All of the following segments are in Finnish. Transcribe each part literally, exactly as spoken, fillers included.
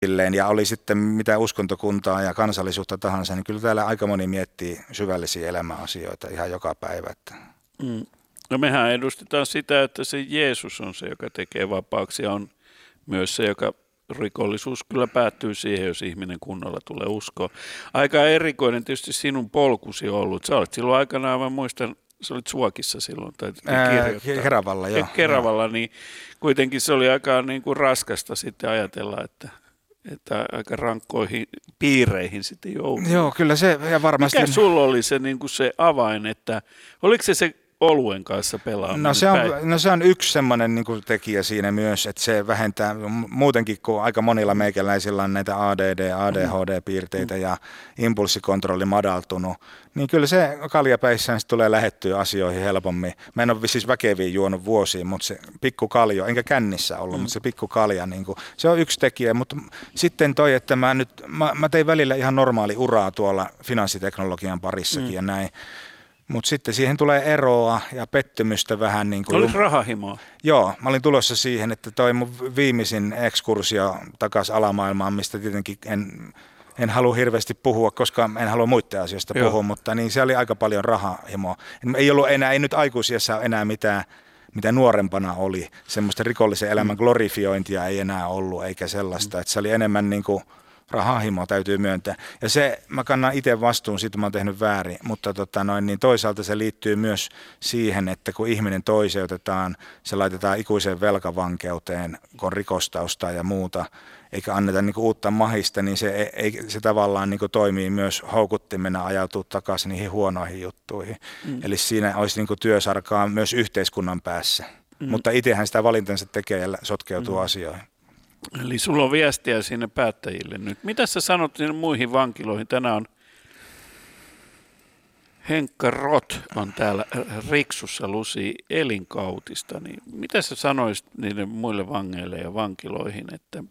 ja oli sitten mitä uskontokuntaa ja kansallisuutta tahansa, niin kyllä täällä aika moni miettii syvällisiä elämäasioita ihan joka päivä. Mm. No mehän edustetaan sitä, että se Jeesus on se, joka tekee vapaaksi ja on myös se, joka rikollisuus kyllä päättyy siihen, jos ihminen kunnolla tulee uskoon. Aika erikoinen tietysti sinun polkusi on ollut. Sä olet silloin aikanaan, mä muistan, sä olit Suokissa silloin. Tai Keravalla, joo. Keravalla, niin kuitenkin se oli aika niin kuin raskasta sitten ajatella, että, että aika rankkoihin piireihin sitten joutui. Joo, kyllä se, ja varmasti. Mikä sulla oli se, niin kuin se avain, että oliko se se oluen kanssa pelaaminen? No se on, no se on yksi semmoinen niin kuin tekijä siinä myös, että se vähentää muutenkin, kun aika monilla meikäläisillä on näitä A D D, A D H D-piirteitä ja impulssikontrolli madaltunut, niin kyllä se kaljapäissään tulee lähettyä asioihin helpommin. Mä en ole siis väkeviä juonut vuosiin, mutta se pikku kaljo, enkä kännissä ollut, mm. mutta se pikku kalja, niin kuin, se on yksi tekijä. Mutta sitten toi, että mä nyt, mä, mä tein välillä ihan normaali uraa tuolla finanssiteknologian parissakin mm. ja näin. Mutta sitten siihen tulee eroa ja pettymystä vähän niin kuin. Oliko rahahimoa? Joo, mä olin tulossa siihen, että toi mun viimeisin ekskursio takaisin alamaailmaan, mistä tietenkin en, en halua hirveästi puhua, koska en halua muiden asioista Joo. puhua, mutta niin se oli aika paljon rahahimoa. Ei ollut enää, ei nyt aikuisiassa ole enää mitään, mitä nuorempana oli. Semmoista rikollisen elämän glorifiointia ei enää ollut, eikä sellaista, että se oli enemmän niin kuin rahahimo, täytyy myöntää. Ja se, mä kannan itse vastuun, siitä mä oon tehnyt väärin, mutta tota noin, niin toisaalta se liittyy myös siihen, että kun ihminen toiseutetaan, se laitetaan ikuiseen velkavankeuteen, kun on rikostausta ja muuta, eikä anneta niin kuin uutta mahista, niin se, ei, se tavallaan niin kuin toimii myös houkuttimena ajautua takaisin niihin huonoihin juttuihin. Mm. Eli siinä olisi niin kuin työsarkaa myös yhteiskunnan päässä, mm. mutta itsehän sitä valintansa tekee ja sotkeutuu mm. asioihin. Eli sulla on viestiä sinne päättäjille nyt. Mitä sä sanot sinne muihin vankiloihin? Tänään on Henkka Roth on täällä Riksussa Lusi elinkautista. Niin mitä sä sanoisit niille muille vangeille ja vankiloihin, että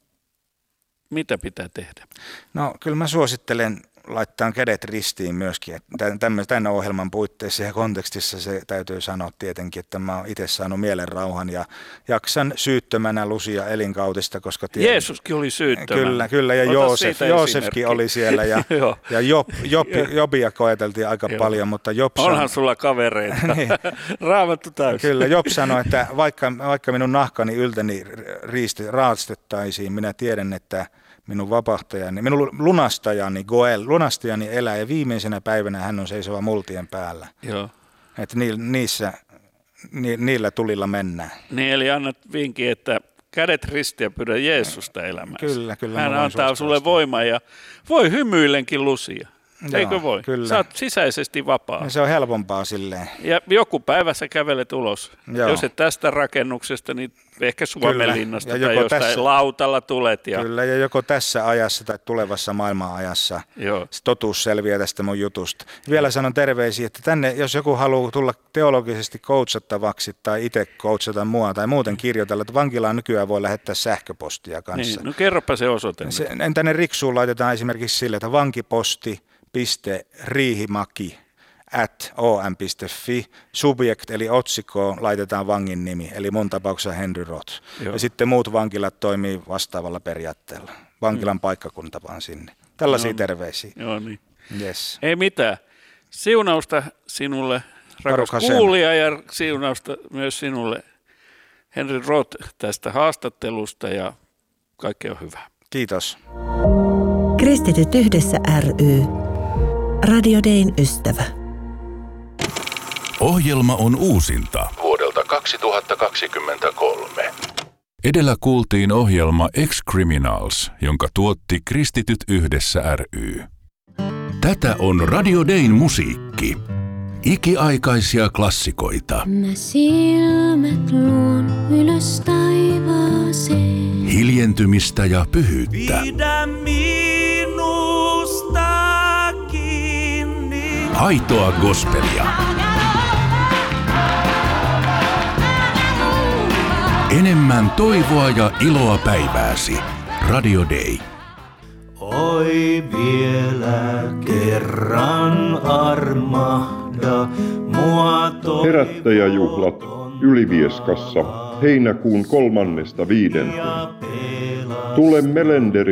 mitä pitää tehdä? No kyllä mä suosittelen laittaa kädet ristiin myöskin. Tämän ohjelman puitteissa ja kontekstissa se täytyy sanoa tietenkin, että mä oon itse saanut mielen rauhan ja jaksan syyttömänä Lusia elinkautista, koska tiedän, Jeesuskin oli syyttömänä. Kyllä, kyllä ja Joosef, Joosefkin oli siellä ja, ja Job, Job, Jobia koeteltiin aika Joo. paljon, mutta Job sanoi, onhan sulla kavereita, niin, Raamattu täysin. Kyllä, Job sanoi, että vaikka, vaikka minun nahkani yltäni riisti, raastettaisiin, minä tiedän, että minun vapahtajani, minun lunastajani Goel, lunastajani elää ja viimeisenä päivänä hän on seisova multien päällä. Joo. Että ni, niissä, ni, niillä tulilla mennään. Niin, eli annat vinkin, että kädet ristiä pyydä Jeesusta elämässä. Kyllä, kyllä. Hän antaa sulle voimaa ja voi hymyillenkin Lusia. Joo, eikö voi? Kyllä. Sä oot sisäisesti vapaa. Ja se on helpompaa silleen. Ja joku päivä sä kävelet ulos. Joo. Jos et tästä rakennuksesta, niin ehkä Suomenlinnasta tai jostain tässä, lautalla tulet. Ja kyllä, ja joko tässä ajassa tai tulevassa maailman ajassa Joo. totuus selviää tästä mun jutusta. Vielä sanon terveisiä, että tänne, jos joku haluaa tulla teologisesti coachattavaksi tai itse coachata mua tai muuten kirjoitella, että vankilaan nykyään voi lähettää sähköpostia kanssa. Niin, no kerropa se osoite. Se, tänne Riksuun laitetaan esimerkiksi sille, että vankiposti piste riihimaki at o m piste f i, subject eli otsikkoon laitetaan vangin nimi, eli mun tapauksessa Henry Roth. Joo. Ja sitten muut vankilat toimii vastaavalla periaatteella. Vankilan mm. paikkakunta vaan sinne. Tällaisia no, terveisiä. Joo niin. Yes. Ei mitään. Siunausta sinulle, rakas kuulija, ja siunausta myös sinulle, Henry Roth, tästä haastattelusta ja kaikkea hyvää. Kiitos. Kristityt yhdessä ry. Radio Dayn ystävä. Ohjelma on uusinta vuodelta kaksituhattakaksikymmentäkolme. Edellä kuultiin ohjelma Ex-Criminals, jonka tuotti Kristityt yhdessä ry. Tätä on Radio Dayn musiikki. Ikiaikaisia klassikoita. Mä silmät luon ylös taivaaseen. Hiljentymistä ja pyhyyttä. Pidä minusta kiinni. Aitoa gospelia. Enemmän toivoa ja iloa päivääsi. Radio Day. Oi vielä kerran armahda mua to- Herättäjäjuhlat Ylivieskassa heinäkuun kolmannesta viidenteen. Tule Melenderi.